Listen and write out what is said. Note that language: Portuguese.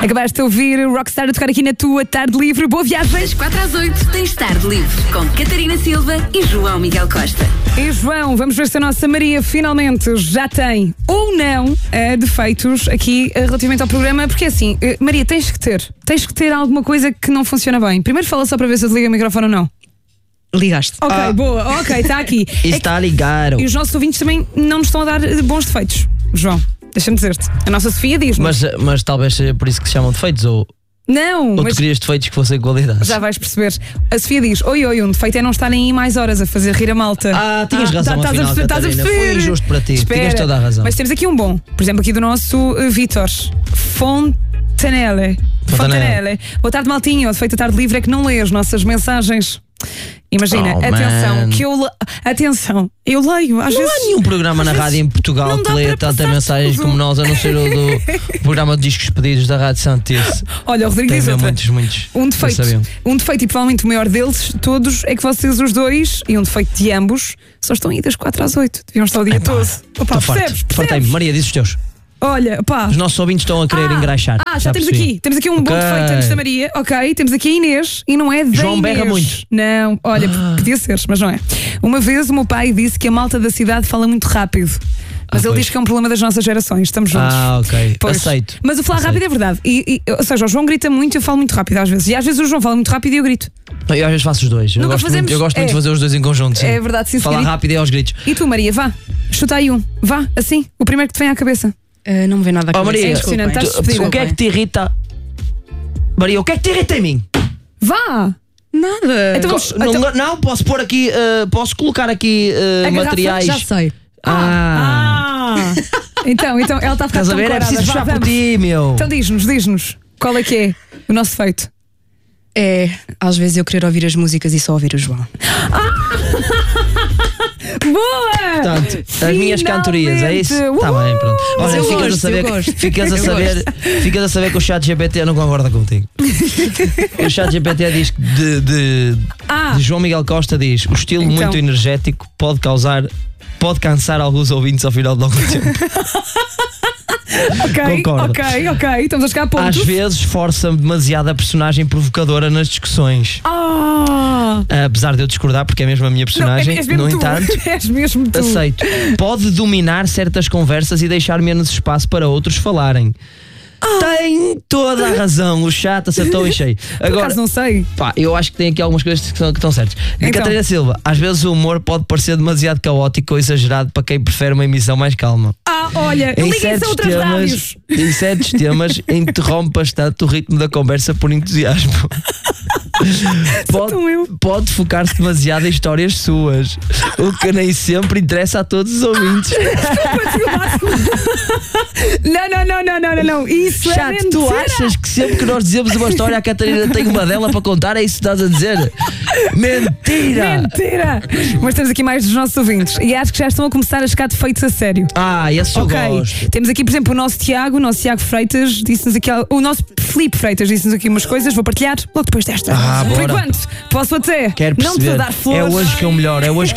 Acabaste de ouvir o Rockstar a tocar aqui na tua tarde livre. Boa viagem. Das 4 às 8 tens tarde livre com Catarina Silva e João Miguel Costa. E João, vamos ver se a nossa Maria finalmente já tem ou não defeitos aqui relativamente ao programa. Porque assim, Maria, tens que ter alguma coisa que não funciona bem. Primeiro fala só para ver se eu te ligo o microfone ou não. Ligaste. Ok, boa, ok, está aqui. Está ligado. E os nossos ouvintes também não nos estão a dar bons defeitos, João. Deixa-me dizer-te. A nossa Sofia diz-me. Mas talvez seja por isso que se chamam defeitos, ou Não, tu querias defeitos que fossem qualidades. já vais perceber. A Sofia diz: oi, um defeito é não estarem aí mais horas a fazer rir a malta. Tinhas razão, afinal, estás a Catarina. perceber. Foi injusto para ti. Espera. Tinhas toda a razão. Mas temos aqui um bom. Por exemplo, aqui do nosso Vítor Fontanelle. Boa tarde, maltinho. O defeito da tarde livre é que não lê as nossas mensagens. Imagina, atenção, eu leio às vezes. Não há nenhum programa na rádio em Portugal que lê tanta mensagem como nós, a não ser o do programa de discos pedidos da Rádio Santice. Olha, o Rodrigo Tem diz outra. muitos. Um defeito e provavelmente o maior deles todos é que vocês os dois, e um defeito de ambos, só estão aí das 4 às 8. Deviam estar o dia todo. Opa, percebes? Fartei-me. Maria, diz os teus. Olha, pá. Os nossos ouvintes estão a querer engraxar. Já temos percebi. aqui um bom defeito antes da Maria. Ok, temos aqui a Inês e não é da João Inês. berra muito. Não, olha, podia ser, mas não é. Uma vez o meu pai disse que a malta da cidade fala muito rápido. Mas ele diz que é um problema das nossas gerações. Estamos juntos. Ok. Pois. Aceito. Mas o falar rápido é verdade. Ou seja, o João grita muito e eu falo muito rápido às vezes. E às vezes o João fala muito rápido e eu grito. Eu às vezes faço os dois. Eu gosto muito de fazer os dois em conjunto. Sim. É verdade, sim. Falar rápido e aos gritos. E tu, Maria, vá. Chuta aí um. Vá, assim. O primeiro que te vem à cabeça. Não me vê nada a cabeça. Maria, impressionante, estás despedida. o que é que te irrita? Maria, o que é que te irrita em mim? Vá! Nada. Então vamos, Não, posso pôr aqui, posso colocar aqui materiais. Já sei. Então, ela está a ficar Estás a tão ver? É corada. preciso puxar por ti, meu. Então diz-nos, qual é que é o nosso feito? É, às vezes eu querer ouvir as músicas e só ouvir o João. Boa! Portanto, as minhas cantorias, é isso? Está bem, pronto. Olha, eu ficas a saber que o chat GPT não concorda contigo. O chat GPT diz que de João Miguel Costa diz: o estilo muito energético pode cansar alguns ouvintes ao final de algum tempo. Ok, estamos a chegar a ponto. Às vezes força-me demasiado a personagem provocadora nas discussões. Apesar de eu discordar, porque é mesmo a minha personagem, no entanto, és mesmo tu. aceito. Pode dominar certas conversas e deixar menos espaço para outros falarem. Tem toda a razão, o chat acertou em cheio. Agora, não sei. Eu acho que tem aqui algumas coisas que estão certas. Catarina Silva, às vezes o humor pode parecer demasiado caótico ou exagerado para quem prefere uma emissão mais calma. Olha, liguem-se a outras rádios. Em certos temas, interrompe bastante o ritmo da conversa por entusiasmo. Pode focar-se demasiado em histórias suas, o que nem sempre interessa a todos os ouvintes. Não. Isso Chat, é mentira. tu achas que sempre que nós dizemos uma história a Catarina tem uma dela para contar? É isso que estás a dizer? Mentira! Mas temos aqui mais dos nossos ouvintes e acho que já estão a começar a chegar defeitos a sério. Esse eu gosto. Temos aqui, por exemplo, o nosso Tiago Freitas disse-nos aqui, o nosso Filipe Freitas disse-nos aqui umas coisas, vou partilhar logo depois desta. Por bora. enquanto, posso até Quero não te perceber. vou dar flores. É hoje que é o melhor.